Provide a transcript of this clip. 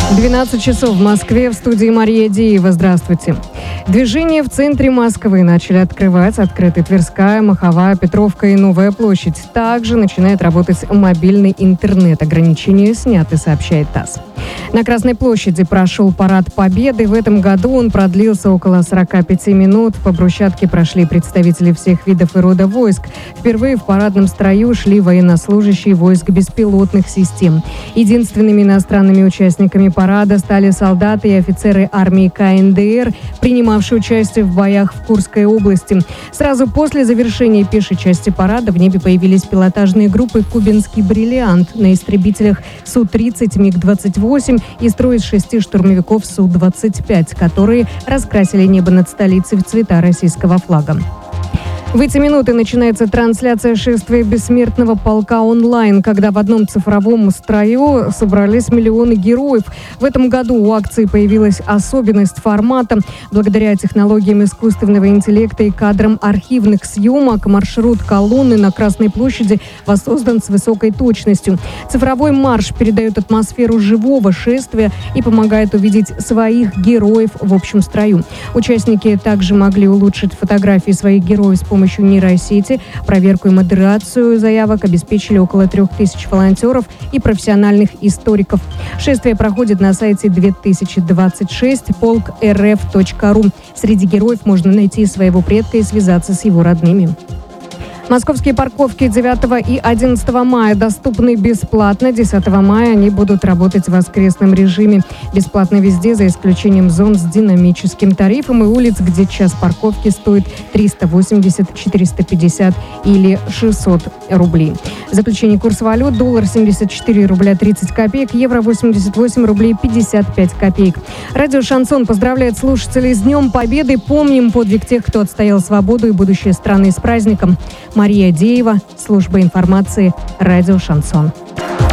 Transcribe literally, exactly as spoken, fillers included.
двенадцать часов в Москве, в студии Мария Деева. Здравствуйте. Движение в центре Москвы начали открывать. Открыты Тверская, Маховая, Петровка и Новая площадь. Также начинает работать мобильный интернет. Ограничения сняты, сообщает ТАСС. На Красной площади прошел парад Победы. В этом году он продлился около сорока пяти минут. По брусчатке прошли представители всех видов и рода войск. Впервые в парадном строю шли военнослужащие войск беспилотных систем. Единственными иностранными участниками парада стали солдаты и офицеры армии ка эн дэ эр, принимавшие участие в боях в Курской области. Сразу после завершения пешей части парада в небе появились пилотажные группы «Кубинский бриллиант» на истребителях Су тридцать, Миг двадцать восемь и строй из шести штурмовиков Су двадцать пять, которые раскрасили небо над столицей в цвета российского флага. В эти минуты начинается трансляция шествия бессмертного полка онлайн, когда в одном цифровом строю собрались миллионы героев. В этом году у акции появилась особенность формата. Благодаря технологиям искусственного интеллекта и кадрам архивных съемок маршрут колонны на Красной площади воссоздан с высокой точностью. Цифровой марш передает атмосферу живого шествия и помогает увидеть своих героев в общем строю. Участники также могли улучшить фотографии своих героев с помощью помощью нейросети. Проверку и модерацию заявок обеспечили около трех тысяч волонтеров и профессиональных историков. Шествие проходит на сайте две тысячи двадцать шесть полк эр эф точка ру. Среди героев можно найти своего предка и связаться с его родными. Московские парковки девятого и одиннадцатого мая доступны бесплатно. десятого мая они будут работать в воскресном режиме. Бесплатно везде, за исключением зон с динамическим тарифом и улиц, где час парковки стоит триста восемьдесят, четыреста пятьдесят или шестьсот рублей. Заключение курса валют: доллар семьдесят четыре рубля тридцать копеек, евро восемьдесят восемь рублей пятьдесят пять копеек. Радио «Шансон» поздравляет слушателей с Днем Победы. Помним подвиг тех, кто отстоял свободу и будущее страны. С праздником! Мария Деева, служба информации, радио «Шансон».